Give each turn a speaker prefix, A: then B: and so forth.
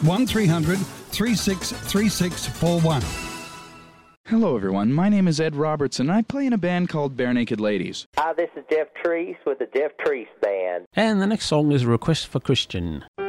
A: 1300 363641.
B: Hello, everyone. My name is Ed Robertson. I play in a band called Bare Naked Ladies.
C: Hi, this is Jeff Treese with the Jeff Treese Band.
D: And the next song is a request for Christian.